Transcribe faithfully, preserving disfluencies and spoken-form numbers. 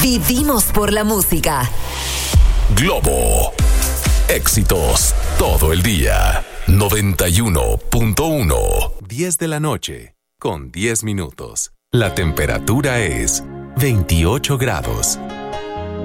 Vivimos por la música. Globo. Éxitos todo el día. noventa y uno punto uno. diez de la noche, con diez minutos. La temperatura es veintiocho grados.